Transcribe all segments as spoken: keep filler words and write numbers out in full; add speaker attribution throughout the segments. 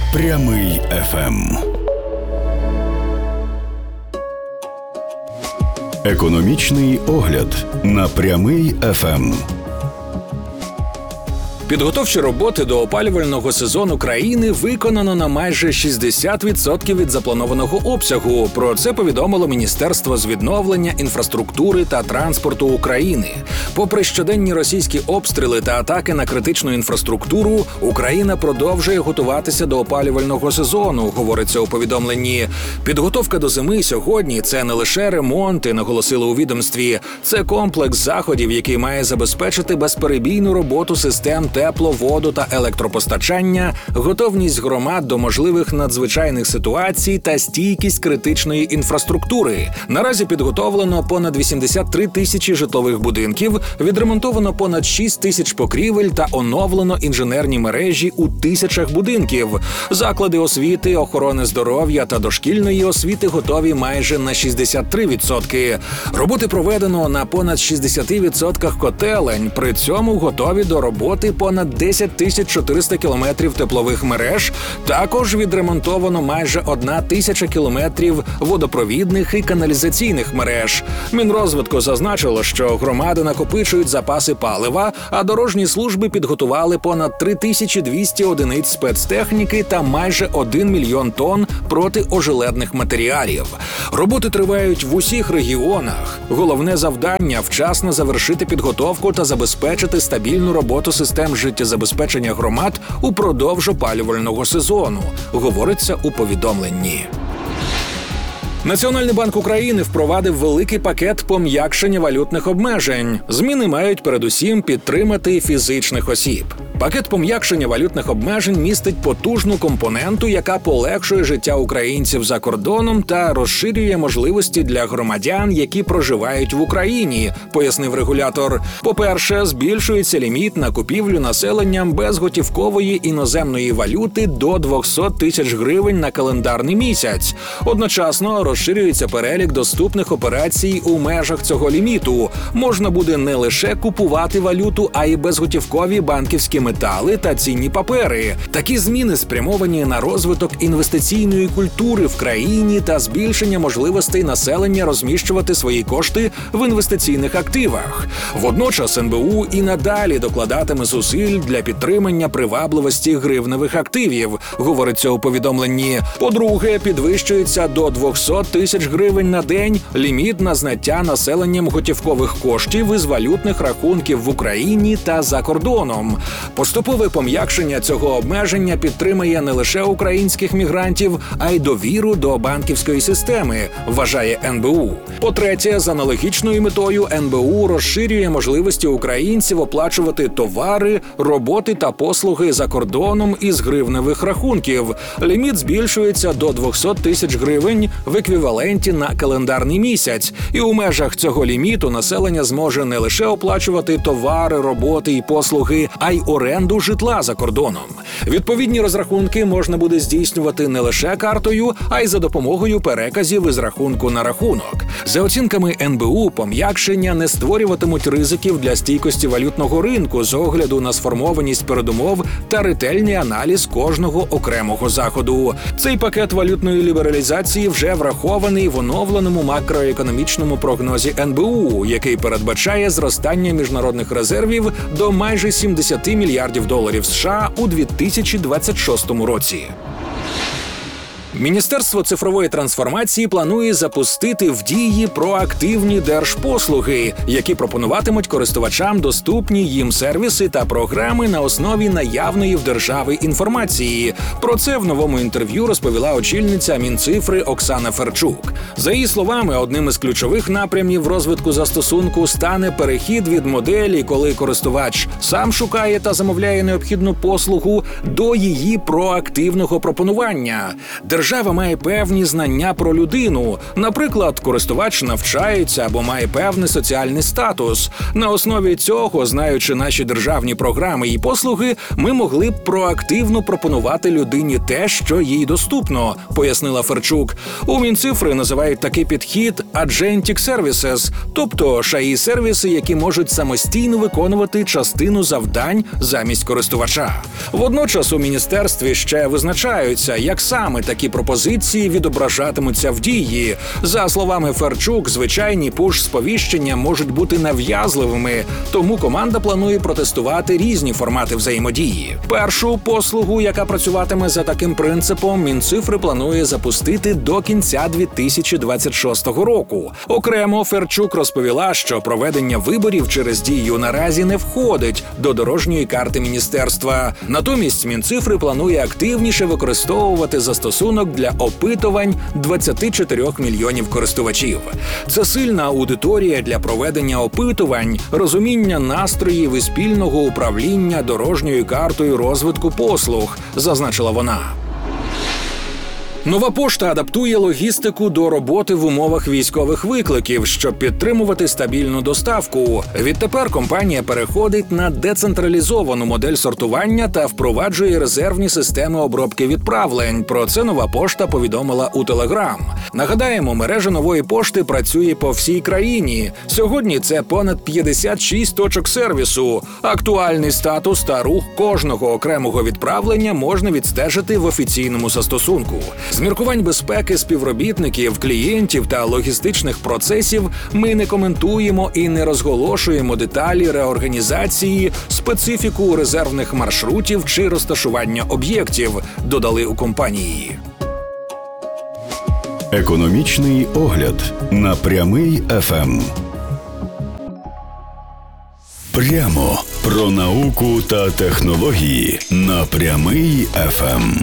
Speaker 1: Прямий еф ем. Економічний огляд на Прямий еф ем.
Speaker 2: Підготовчі роботи до опалювального сезону країни виконано на майже шістдесят відсотків від запланованого обсягу. Про це повідомило Міністерство з відновлення, інфраструктури та транспорту України. Попри щоденні російські обстріли та атаки на критичну інфраструктуру, Україна продовжує готуватися до опалювального сезону, говориться у повідомленні. Підготовка до зими сьогодні – це не лише ремонти, наголосили у відомстві. Це комплекс заходів, який має забезпечити безперебійну роботу систем тепло, воду та електропостачання, готовність громад до можливих надзвичайних ситуацій та стійкість критичної інфраструктури. Наразі підготовлено понад вісімдесят три тисячі житлових будинків, відремонтовано понад шість тисяч покрівель та оновлено інженерні мережі у тисячах будинків. Заклади освіти, охорони здоров'я та дошкільної освіти готові майже на шістдесят три відсотки. Роботи проведено на понад шістдесят відсотків котелень, при цьому готові до роботи понад десять тисяч чотириста кілометрів теплових мереж, також відремонтовано майже одна тисяча кілометрів водопровідних і каналізаційних мереж. Мінрозвитку зазначило, що громади накопичують запаси палива, а дорожні служби підготували понад три тисячі двісті одиниць спецтехніки та майже один мільйон тонн протиожеледних матеріалів. Роботи тривають в усіх регіонах. Головне завдання – вчасно завершити підготовку та забезпечити стабільну роботу систем життєзабезпечення громад упродовж опалювального сезону, говориться у повідомленні. Національний банк України впровадив великий пакет пом'якшення валютних обмежень. Зміни мають передусім підтримати фізичних осіб. Пакет пом'якшення валютних обмежень містить потужну компоненту, яка полегшує життя українців за кордоном та розширює можливості для громадян, які проживають в Україні, пояснив регулятор. По-перше, збільшується ліміт на купівлю населенням безготівкової іноземної валюти до двісті тисяч гривень на календарний місяць. Одночасно розширюється перелік доступних операцій у межах цього ліміту. Можна буде не лише купувати валюту, а й безготівкові банківські метали та цінні папери. Такі зміни спрямовані на розвиток інвестиційної культури в країні та збільшення можливостей населення розміщувати свої кошти в інвестиційних активах. Водночас ен бе у і надалі докладатиме зусиль для підтримання привабливості гривневих активів, говориться у повідомленні. По-друге, підвищується до двісті тисяч гривень на день ліміт на зняття населенням готівкових коштів із валютних рахунків в Україні та за кордоном. Поступове пом'якшення цього обмеження підтримає не лише українських мігрантів, а й довіру до банківської системи, вважає ен бе у. По-третє, з аналогічною метою ен бе у розширює можливості українців оплачувати товари, роботи та послуги за кордоном із гривневих рахунків. Ліміт збільшується до двісті тисяч гривень в еквіваленті на календарний місяць. І у межах цього ліміту населення зможе не лише оплачувати товари, роботи і послуги, а й оренду житла за кордоном. Відповідні розрахунки можна буде здійснювати не лише картою, а й за допомогою переказів із рахунку на рахунок. За оцінками ен бе у, пом'якшення не створюватимуть ризиків для стійкості валютного ринку з огляду на сформованість передумов та ретельний аналіз кожного окремого заходу. Цей пакет валютної лібералізації вже врахований в оновленому макроекономічному прогнозі ен бе у, який передбачає зростання міжнародних резервів до майже сімдесят мільярдів доларів США у дві тисячі двадцять шостому році. Міністерство цифрової трансформації планує запустити в дії проактивні держпослуги, які пропонуватимуть користувачам доступні їм сервіси та програми на основі наявної в держави інформації. Про це в новому інтерв'ю розповіла очільниця Мінцифри Оксана Ферчук. За її словами, одним із ключових напрямів розвитку застосунку стане перехід від моделі, коли користувач сам шукає та замовляє необхідну послугу, до її проактивного пропонування. Держава має певні знання про людину. Наприклад, користувач навчається або має певний соціальний статус. На основі цього, знаючи наші державні програми і послуги, ми могли б проактивно пропонувати людині те, що їй доступно, пояснила Ферчук. У Мінцифри називають такий підхід «agentic services», тобто шаї-сервіси, які можуть самостійно виконувати частину завдань замість користувача. Водночас у міністерстві ще визначаються, як саме такі пропозиції відображатимуться в дії. За словами Ферчук, звичайні пуш-сповіщення можуть бути нав'язливими, тому команда планує протестувати різні формати взаємодії. Першу послугу, яка працюватиме за таким принципом, Мінцифри планує запустити до кінця дві тисячі двадцять шостого року. Окремо Ферчук розповіла, що проведення виборів через дію наразі не входить до дорожньої карти міністерства. Натомість Мінцифри планує активніше використовувати застосунок для опитувань двадцяти чотирьох мільйонів користувачів. Це сильна аудиторія для проведення опитувань, розуміння настроїв і спільного управління дорожньою картою розвитку послуг, зазначила вона. Нова пошта адаптує логістику до роботи в умовах військових викликів, щоб підтримувати стабільну доставку. Відтепер компанія переходить на децентралізовану модель сортування та впроваджує резервні системи обробки відправлень. Про це Нова пошта повідомила у Телеграм. Нагадаємо, мережа Нової пошти працює по всій країні. Сьогодні це понад п'ятдесят шість точок сервісу. Актуальний статус та рух кожного окремого відправлення можна відстежити в офіційному застосунку. З міркувань безпеки співробітників, клієнтів та логістичних процесів ми не коментуємо і не розголошуємо деталі реорганізації, специфіку резервних маршрутів чи розташування об'єктів, додали у компанії.
Speaker 1: Економічний огляд на Прямий еф ем. Прямо про науку та технології на Прямий еф ем.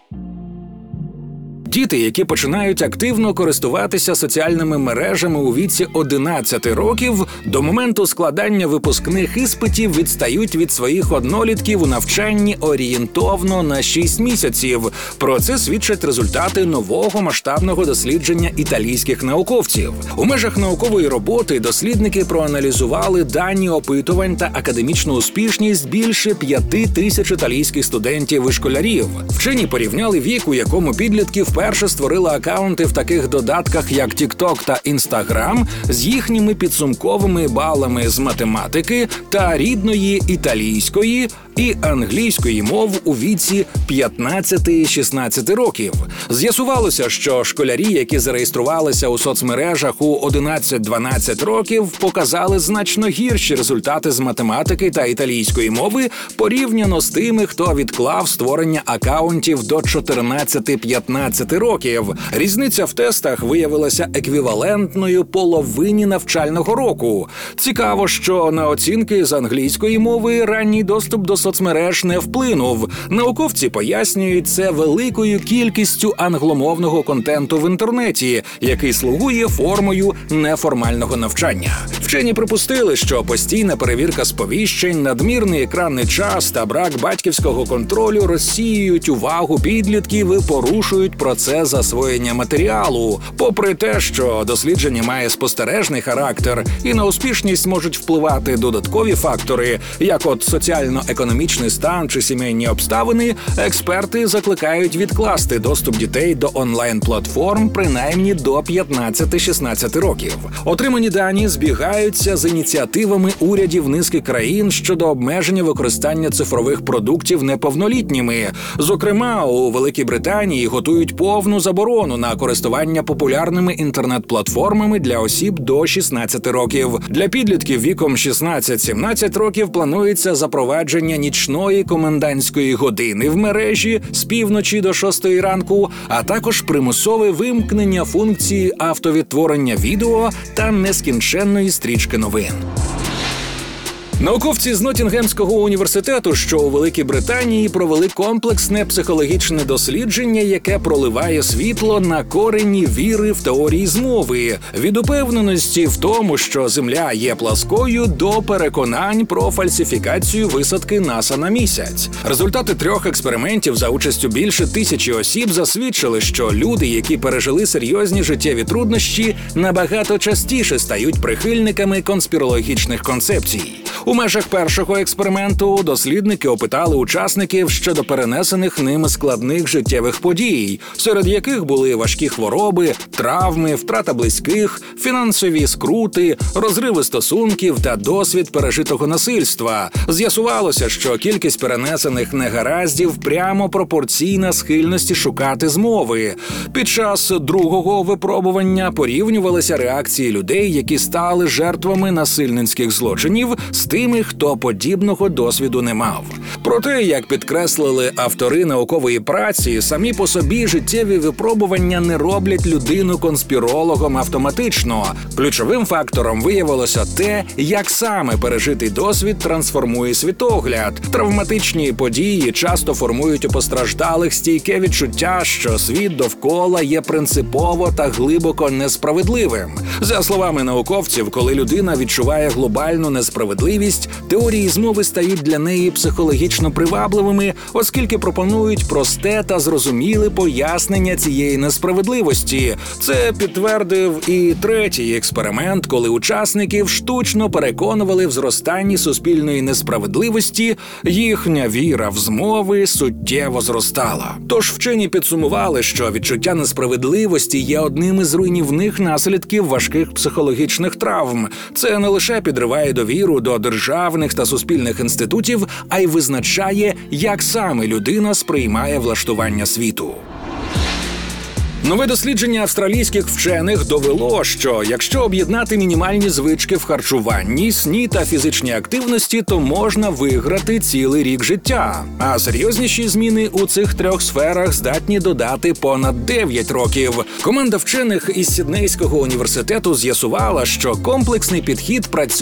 Speaker 2: Діти, які починають активно користуватися соціальними мережами у віці одинадцяти років, до моменту складання випускних іспитів відстають від своїх однолітків у навчанні орієнтовно на шість місяців. Про це свідчать результати нового масштабного дослідження італійських науковців. У межах наукової роботи дослідники проаналізували дані опитувань та академічну успішність більше п'яти тисяч італійських студентів і школярів. Вчені порівняли вік, у якому підлітки вперше створили акаунти в таких додатках, як TikTok та Instagram, з їхніми підсумковими балами з математики та рідної італійської і англійської мов у віці п'ятнадцяти-шістнадцяти років. З'ясувалося, що школярі, які зареєструвалися у соцмережах у одинадцять-дванадцять років, показали значно гірші результати з математики та італійської мови порівняно з тими, хто відклав створення акаунтів до чотирнадцяти-п'ятнадцяти років. Різниця в тестах виявилася еквівалентною половині навчального року. Цікаво, що на оцінки з англійської мови ранній доступ до соцмереж не вплинув. Науковці пояснюють це великою кількістю англомовного контенту в інтернеті, який слугує формою неформального навчання. Вчені припустили, що постійна перевірка сповіщень, надмірний екранний час та брак батьківського контролю розсіюють увагу підлітків і порушують процес засвоєння матеріалу. Попри те, що дослідження має спостережний характер і на успішність можуть впливати додаткові фактори, як от соціально-економічний стан чи сімейні обставини, експерти закликають відкласти доступ дітей до онлайн-платформ принаймні до п'ятнадцяти-шістнадцяти років. Отримані дані збігаються з ініціативами урядів низки країн щодо обмеження використання цифрових продуктів неповнолітніми. Зокрема, у Великій Британії готують повну заборону на користування популярними інтернет-платформами для осіб до шістнадцяти років. Для підлітків віком шістнадцять-сімнадцять років планується запровадження нічної комендантської години в мережі з півночі до шостої ранку, а також примусове вимкнення функції автовідтворення відео та нескінченної стрічки новин. Науковці з Ноттінгемського університету, що у Великій Британії, провели комплексне психологічне дослідження, яке проливає світло на корені віри в теорії змови, від упевненості в тому, що Земля є пласкою, до переконань про фальсифікацію висадки НАСА на місяць. Результати трьох експериментів за участю більше тисячі осіб засвідчили, що люди, які пережили серйозні життєві труднощі, набагато частіше стають прихильниками конспірологічних концепцій. У межах першого експерименту дослідники опитали учасників щодо перенесених ними складних життєвих подій, серед яких були важкі хвороби, травми, втрата близьких, фінансові скрути, розриви стосунків та досвід пережитого насильства. З'ясувалося, що кількість перенесених негараздів прямо пропорційна схильності шукати змови. Під час другого випробування порівнювалися реакції людей, які стали жертвами насильницьких злочинів, з тими, хто подібного досвіду не мав. Проте, як підкреслили автори наукової праці, самі по собі життєві випробування не роблять людину конспірологом автоматично. Ключовим фактором виявилося те, як саме пережитий досвід трансформує світогляд. Травматичні події часто формують у постраждалих стійке відчуття, що світ довкола є принципово та глибоко несправедливим. За словами науковців, коли людина відчуває глобальну несправедливість, теорії змови стають для неї психологічно привабливими, оскільки пропонують просте та зрозуміле пояснення цієї несправедливості. Це підтвердив і третій експеримент, коли учасників штучно переконували в зростанні суспільної несправедливості, їхня віра в змови суттєво зростала. Тож вчені підсумували, що відчуття несправедливості є одним із руйнівних наслідків важких психологічних травм. Це не лише підриває довіру до державних та суспільних інститутів, а й визначає, як саме людина сприймає влаштування світу. Нове дослідження австралійських вчених довело, що якщо об'єднати мінімальні звички в харчуванні, сні та фізичній активності, то можна виграти цілий рік життя. А серйозніші зміни у цих трьох сферах здатні додати понад дев'ять років. Команда вчених із Сіднейського університету з'ясувала, що комплексний підхід працює